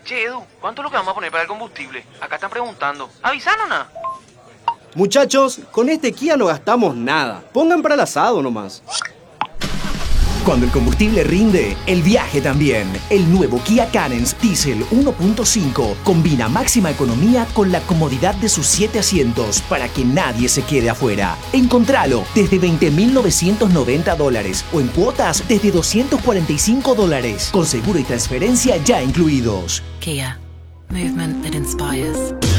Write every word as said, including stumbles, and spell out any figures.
Che, Edu, ¿cuánto es lo que vamos a poner para el combustible? Acá están preguntando. ¿Avisaron nada? Muchachos, con este Kia no gastamos nada. Pongan para el asado nomás. Cuando el combustible rinde, el viaje también. El nuevo Kia Carens Diesel uno punto cinco combina máxima economía con la comodidad de sus siete asientos para que nadie se quede afuera. Encontralo desde veinte mil novecientos noventa dólares o en cuotas desde doscientos cuarenta y cinco dólares, con seguro y transferencia ya incluidos. Kia. Movement that inspires.